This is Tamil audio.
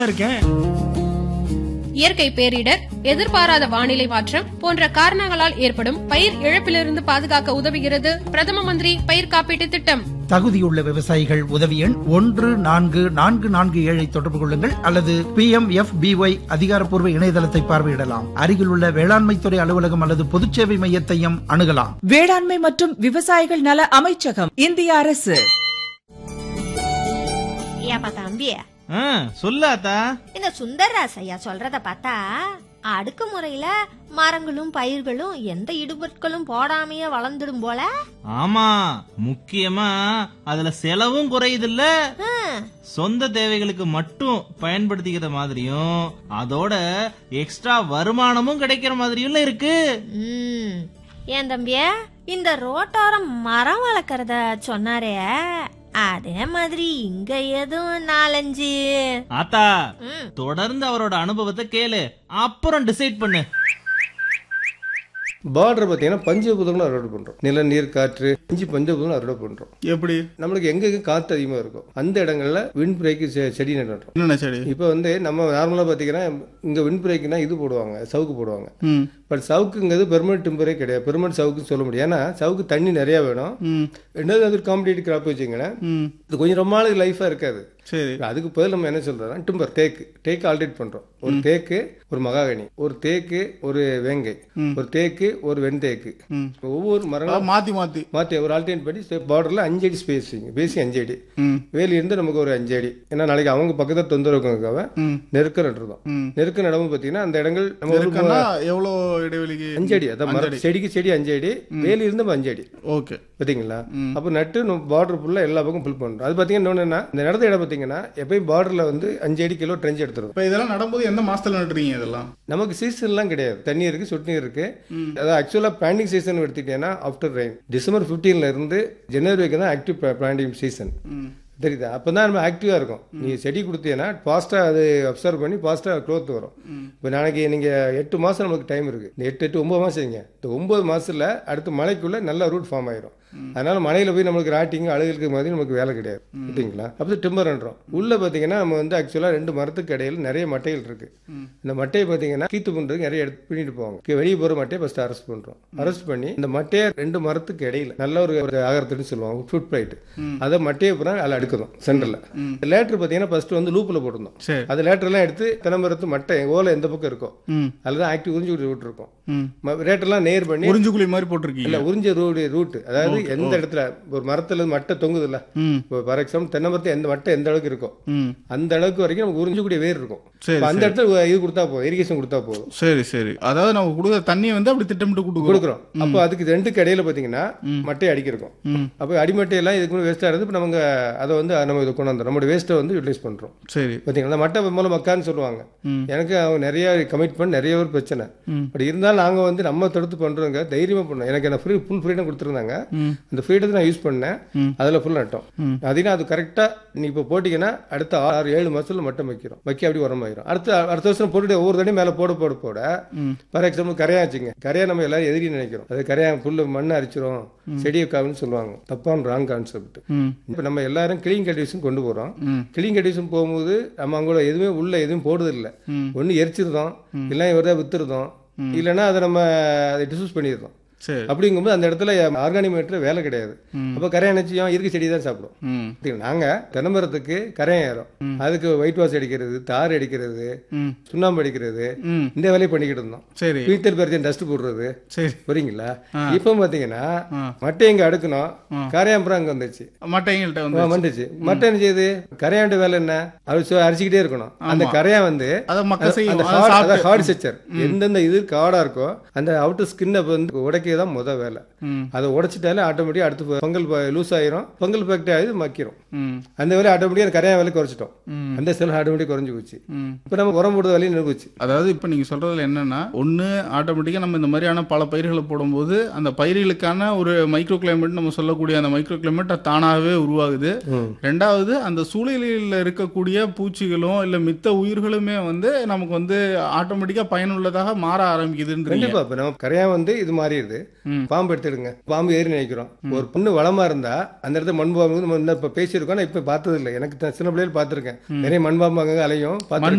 இருக்கேன். இயற்கை பேரிடர், எதிர்பாராத வானிலை மாற்றம் போன்ற காரணங்களால் ஏற்படும் பயிர் இழப்பிலிருந்து பாதுகாக்க உதவுகிறது பிரதம மந்திரி பயிர் காப்பீட்டு திட்டம். தகுதியுள்ள விவசாயிகள் உதவி எண் 14447 தொடர்பு கொள்ளுங்கள் அல்லது PMFBY அதிகாரப்பூர்வ இணையதளத்தை பார்வையிடலாம். அருகிலுள்ள வேளாண்மைத்துறை அலுவலகம் அல்லது பொதுச்சேவை மையத்தையும் அணுகலாம். வேளாண்மை மற்றும் விவசாயிகள் நல அமைச்சகம், இந்திய அரசு. ஏப்பா தம்பி, சொல்லாத்தா. இந்த சுந்தர்ராஸ் ஐயா சொல்றத பார்த்தா அடுக்குமுறையில மரங்களும் பயிர்களும் எந்த இடுபொருட்களும் போடாமையே வளர்ந்துடும் போல. ஆமா, முக்கியமா அதுல செலவும் குறையுதுல்ல. சொந்த தேவைகளுக்கு மட்டும் பயன்படுத்திக்கிற மாதிரியும் அதோட எக்ஸ்ட்ரா வருமானமும் கிடைக்கிற மாதிரியும் இருக்கு. ஏன் தம்பிய, இந்த ரோட்டோரம் மரம் வளர்க்கறத சொன்னாரே, அதே மாதிரி இங்க எதுவும் 4-5 ஆத்தா தொடர்ந்து அவரோட அனுபவத்தை கேளு, அப்புறம் டிசைட் பண்ணு. பார்டர் பாத்தீங்கன்னா பஞ்சபூதங்களும் அறுவடை பண்றோம். நில, நீர், காற்று, 5 பஞ்சபூதங்களும் அறுவடை பண்றோம். எப்படி? நம்மளுக்கு எங்க காத்து அதிகமா இருக்கும் அந்த இடங்கள்ல விண்ட் பிரேக் செடி நடுறோம். என்ன செடி? இப்ப நம்ம நார்மலா பாத்தீங்கன்னா இங்க விண்ட் பிரேக்னா இது போடுவாங்க, சவுக்கு போடுவாங்க. பட் சவுக்குங்கிறது பெர்மனன்ட் டிம்பரே கிடையாது. பெர்மனன்ட் சவுக்குன்னு சொல்ல முடியாது. ஏன்னா சவுக்கு தண்ணி நிறைய வேணும். ரெண்டாவது அது காம்படிட்டிவ் கிராப் வச்சுங்களேன், இது கொஞ்சம் ரொம்ப நாளுக்கு லைஃபா இருக்காது. சரி, அதுக்கு பதில் நம்ம என்ன சொல்றோம்னா டிம்பர், தேக்கு ஆல்டரேட் பண்றோம். ஒரு தேக்கு, ஒரு மகாகனி, ஒரு தேக்கு, ஒரு வேங்கை, ஒரு தேக்கு, ஒரு வெண்தேக்கு, ஒவ்வொரு மரங்களும் மாத்தி ஒரு ஆல்டர்னேட் பண்ணி பார்டர்ல 5 அடி ஸ்பேஸ், பேசி 5 அடி வேலி இருந்து நமக்கு ஒரு 5 அடி. ஏன்னா நாளைக்கு அவங்க பக்கத்துல தொந்தரவுக்காக நெருக்கம் நடுறோம். நெருக்கம் நடவும் பாத்தீங்கன்னா அந்த இடங்கள் நம்ம எவ்வளவு இடைவெளிக்கு? 5 அடி. அதான் செடிக்கு செடி 5 அடி, வேலி இருந்து 5 அடி. ஓகே, பாத்தீங்களா? அப்ப நட்டு பார்டர் ஃபுல்லா எல்லா பக்கம் ஃபில் பண்றோம். அது பாத்தீங்கன்னா இந்த நடந்த இடம் பாத்தீங்கன்னா எப்பயும் பார்டர்ல 5 அடி கிலோ ட்ரெஞ்ச் எடுத்துரும். இப்ப இதெல்லாம் நடும்போது எந்த மாசத்துல நடுறீங்க? இதெல்லாம் நமக்கு சீசன் எல்லாம் கிடையாது. தண்ணி இருக்கு, சொட்டு நீர் இருக்கு. அதாவது ஆக்சுவலா planting season எடுத்துக்கிட்டேன்னா after rain December 15ல இருந்து ஜனவரி வரைக்கும் தான் ஆக்டிவ் பிளான்டிங் சீசன். தெரியுதா? அப்பதான் நம்ம ஆக்டிவா இருக்கும். நீங்க செடி கொடுத்தீங்கன்னா பாஸ்டா அது அப்சர்வ் பண்ணி பாஸ்டா க்ரோத் வரும். இப்ப நாளைக்கு நீங்க 8 மாசம் நமக்கு டைம் இருக்கு. 8 9 மாசம் செய்யுங்க. இந்த 9 மாசத்துல அடுத்த மழைக்குள்ள நல்ல ரூட் ஃபார்ம் ஆயிரும். அதனால மழையில போய் நம்மளுக்கு ராட்டிங் அழுகுக்கு மாதிரி நமக்கு வேலை கிடையாது. பார்த்தீங்களா? அப்போ டிம்பர்ன்றோம். உள்ள பாத்தீங்கன்னா நம்ம ஆக்சுவலா 2 மரத்துக்கு இடையில நிறைய மட்டைகள் இருக்கு. இந்த மட்டையை பாத்தீங்கன்னா கீத்து பண்றதுக்கு நிறைய எடுத்து பின்னிட்டு போவாங்க. வெளியே போற மட்டையை ஃபர்ஸ்ட் அரெஸ்ட் பண்றோம். அரெஸ்ட் பண்ணி இந்த மட்டையை 2 மரத்துக்கு இடையில நல்ல ஒரு ஆகரத்துன்னு சொல்லுவாங்க, ஃபுட் பிளைட். அதை மட்டையை பூரா அதில் அடுக்குறோம் சென்டர்ல. லேட்டர் பாத்தீங்கன்னா ஃபர்ஸ்ட் லூப்ல போட்டிருந்தோம். அது லேட்டர் எல்லாம் எடுத்து தென்னமரத்து மட்டை ஓலை எந்த பக்கம் இருக்கும் அதுதான் ஆக்டிவ் உறிஞ்சு விட்டுருக்கோம். ரேட்டெல்லாம் நேர் பண்ணி உறிஞ்சுக்குழி மாதிரி போட்டிருக்கீங்க. இல்ல, உறிஞ்ச ரூட், அதாவது எந்த இடத்துல ஒரு மரத்துல மட்டை தொங்குது இல்ல, ஃபார் எக்ஸாம்பிள் தென்னை மரத்துல எந்த மட்டை எந்த அளவுக்கு இருக்கும் அந்த அளவுக்கு வரைக்கும் நமக்கு உறிஞ்சக்கூடிய வேர் இருக்கும். அந்த இடத்துல இது கொடுத்தா போதும், இரிகேஷன் கொடுத்தா போதும். சரி, அதாவது நம்ம கொடுக்குற தண்ணியை அப்படி திட்டமிட்டு கொடுக்குறோம். அப்போ அதுக்கு 2க்கு இடையில பாத்தீங்கன்னா மட்டையை அடிக்கிறோம். அப்போ அடிமட்டையெல்லாம் இதுக்கு வேஸ்டா இருந்து இப்ப நமக்கு அதை நம்ம இது கொண்டு வந்தோம். நம்மளோட வேஸ்ட்டை யூட்டிலைஸ் பண்றோம். சரி, பாத்தீங்களா? மட்டை மூலம் மக்கான்னு சொல்லுவாங்க. எனக்கு அவங்க நிறைய கமிட்மெண்ட், நிறைய ஒரு பிரச்சனை. பட் இருந்தாலும் நாங்க நம்ம தடுத்து பண்றோங்க, தைரியமா பண்ணோம். எனக்கு ஃபுல் ஃப்ரீடம் கொடுத்துருந்தாங்க. அந்த ஃப்ரீடத்தை நான் யூஸ் பண்ணேன். அதுல ஃபுல் நட்டோம். அதனால அது கரெக்டா நீ இப்ப போட்டீங்கன்னா அடுத்த 6-7 மாசத்துல மட்டம் வைக்கிறோம். வைக்க அப்படி உரமாயிரும். அடுத்த வருஷம் போட்டு ஒவ்வொரு தடையும் மேல போட ஃபார் எக்ஸாம்பிள் கரையா வச்சுங்க. கரையா நம்ம எல்லாரும் எதிரி நினைக்கிறோம். அது கரையா புல்லு மண்ணை அரிச்சிரும், செடியை காவுன்னு சொல்லுவாங்க. தப்பான ராங் கான்செப்ட். இப்ப நம்ம எல்லாரும் கிளீன் கண்டிஷன் கொண்டு போறோம். கிளீன் கண்டிஷன் போகும்போது நம்ம அவங்களோட எதுவுமே உள்ள எதுவும் போடுறது இல்லை. ஒன்னு எரிச்சிருந்தோம், இல்லை இவரதான் வித்துருந்தோம், இல்லைன்னா அதை நம்ம டிஸ்யூஸ் பண்ணிடுறோம். அப்படிங்கும்போது அந்த இடத்துல ஆர்கானிக் மேட்டர் வேலை கிடையாது. அப்ப கரையான் நிச்சயம் இயற்கை செடி தான் சாப்பிடும். நாங்க தென்னமரத்துக்கு கரையான் ஏறும், அதுக்கு ஒயிட் வாஷ் அடிக்கிறது, தார் அடிக்கிறது, சுண்ணாம்பு அடிக்கிறது, இந்த வேலையை பண்ணிக்கிட்டு இருந்தோம். பீத்தல் பறிச்சு டஸ்ட் போடுறது. புரியுங்களா? இப்ப பாத்தீங்கன்னா மட்டை எங்க அடுக்கணும், கரையான் அப்புறம் அங்க வந்துச்சு, வந்துச்சு. மட்டை என்ன செய்யுது? கரையாண்டு வேலை என்ன? அரிசிக்கிட்டே இருக்கணும். அந்த கரையான் ஹார்ட் ஸ்ட்ரக்சர் எந்தெந்த இது காடா இருக்கோ அந்த அவுட்டர் ஸ்கின்னை உடைக்க தான் முத வேலை. அதை உடைச்சிட்டாலே ஆட்டோமேட்டிக்கா அடுத்து பொங்கல் லூஸ் ஆயிரும், பொங்கல் ஃபேக்டரி ஆகுது, மக்கிரும். அந்த வேலை ஆட்டோமேட்டிக்கா கரையா வேலை குறைச்சிட்டோம். அந்த செல் ஆட்டோமேட்டிக் குறைஞ்சு போச்சு. இப்ப நம்ம உரம் போடுற வேலையும் நிறுவச்சு. அதாவது இப்ப நீங்க சொல்றதுல என்னன்னா, ஒண்ணு ஆட்டோமேட்டிக்கா நம்ம இந்த மாதிரியான பல பயிர்களை போடும்போது அந்த பயிர்களுக்கான ஒரு மைக்ரோ கிளைமேட் நம்ம சொல்லக்கூடிய அந்த மைக்ரோ கிளைமேட் தானாகவே உருவாகுது. ரெண்டாவது அந்த சூழலில் இருக்கக்கூடிய பூச்சிகளும் இல்ல மித்த உயிர்களுமே நமக்கு ஆட்டோமேட்டிக்கா பயனுள்ளதாக மாற ஆரம்பிக்குது. கண்டிப்பா இப்ப நம்ம கரையா இது மாறிடுது. பாம்பு எடுத்துடுங்க, பாம்பு ஏறி நினைக்கிறோம். ஒரு பொண்ணு வளமா இருந்தா அந்த இடத்துல மண்பாம்பு நம்ம இப்ப பேசியிருக்கோம், நான் இப்ப பார்த்தது இல்லை. எனக்கு சின்ன பிள்ளைகள் பார்த்திருக்கேன், நிறைய மண்பாம்பு அங்க அலையும் பார்த்திருக்கேன்.